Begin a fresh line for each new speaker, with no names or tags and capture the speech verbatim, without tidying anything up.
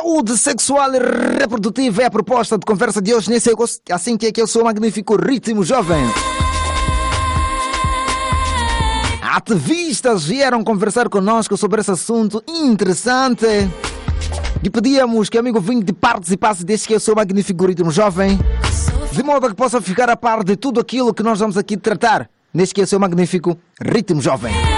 Saúde sexual e reprodutiva é a proposta de conversa de hoje nesse assim que é que eu sou o magnífico Ritmo Jovem. Ativistas vieram conversar conosco sobre esse assunto interessante. E pedíamos que o amigo vinho de participasse deste que eu sou o magnífico Ritmo Jovem, de modo que possa ficar a par de tudo aquilo que nós vamos aqui tratar neste que eu sou o magnífico Ritmo Jovem.